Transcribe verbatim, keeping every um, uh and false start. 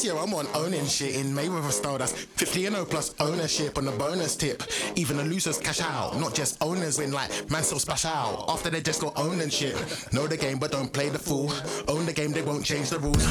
This year I'm on owning shit in Mayweather style. That's fifty and oh plus ownership on the bonus tip. Even the losers cash out, not just owners win like man still splash out. After they just got owned and shit. Know the game but don't play the fool. Own the game, they won't change the rules.